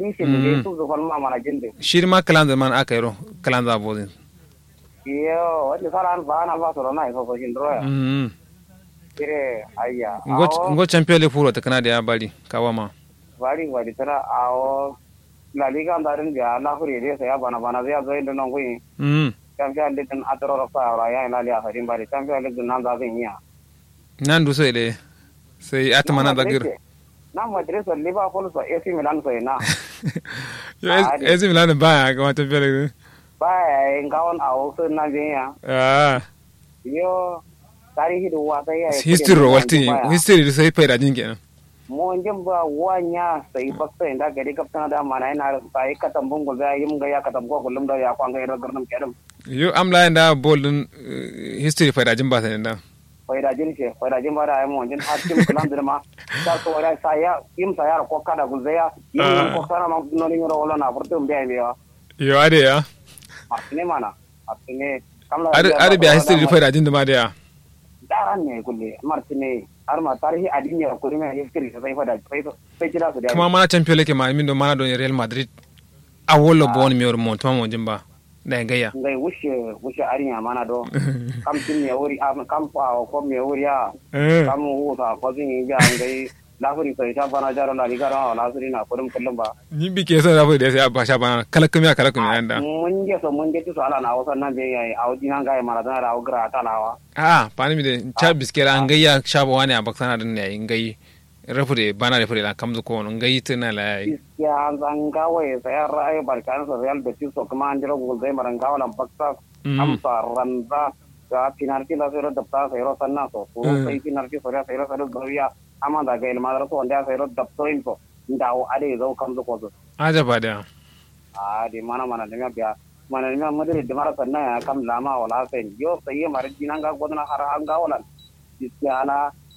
di shi ne su zo falma mana jinde shirma kalan man aka yiro kalan za bodin yo wani saran ba na ba so na ko ko hindro ya kire ayya ngo champion le furo ta kana da ya bari kawama bari tara awo la liga andarin ga la huri re sai bana zai zo inda nan goyi champion league din atoro rafa ra ya ina liya harin bari champion league nan da zan iya nan du sai le sai atmana da gir na madrid so liverpool so AC Milan so ina AC Milan ba ga wata fere ba ngawon awo so na biya yo tarihi do wa sai history sai fara din kenan mo njam ba wanya sai bakta inda gari kaptana da mana ina sai katambun go ga yim ga ya katambo kullum da ya kwanga ira garnam kedam yo amla inda bolun history fara jin ba sai inda fara jin ba da ai mo jin hakim kulan dirma ta ko ra saya yim saya ko kada gulzaya yim ko sana ma no ni ro wala na furtum be ya yo ade ya atne mana atne kamla ade be history fara jin da ma da ya daran ne kulle martine arma tarihi adinya ko ne history sai fada sai kira su da kuma mana champion leke ma min do mana do Real Madrid a wolo bon mi or mon tamo jimba da gaya ngai wushe arinya mana do kam tin me wori kam pa ko me wori ya kam hu ta ko tin ya ngai lafuri sai ta bana jaro la liga ra la suri na kurum kullum ba ni bi ke sai lafuri da sai ba sha bana kala kuma anda mun je su ala na wasan nan be yayi audi nan ga mara da rawo gra ta lawa pani mi de cha biskera an gayya sha ba wani abaksana din ne ngai rafure bana rafure la kamzu ko ngai tana la ya an ga waye sai rai barkan sa real betis so kuma an jira gol zai maran ga wala baksa amsa ranza ga penalty la zero dabta sai ro sanna so sai penalty so sai ro gariya amanda ga ilma da so wanda sai ro dabto info ndawo ade zo kamzu ko aja ba da di mana ne biya mana ne madrid da mara sanna kam lama wala sai yo sai mara dinan ga godna har an ga wala isyala